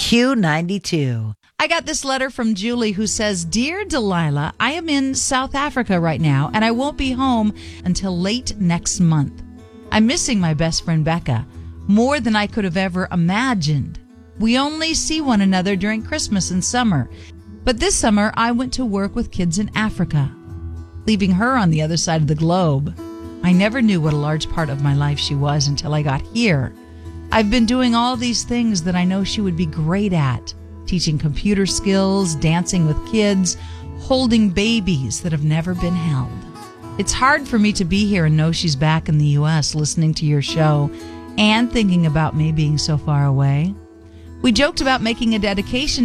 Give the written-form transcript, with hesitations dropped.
Q92. I got this letter from Julie who says, Dear Delilah, I am in South Africa right now and I won't be home until late next month. I'm missing my best friend Becca more than I could have ever imagined. We only see one another during Christmas and summer, but this summer I went to work with kids in Africa, leaving her on the other side of the globe. I never knew what a large part of my life she was until I got here. I've been doing all these things that I know she would be great at, teaching computer skills, dancing with kids, holding babies that have never been held. It's hard for me to be here and know she's back in the U.S. listening to your show and thinking about me being so far away. We joked about making a dedication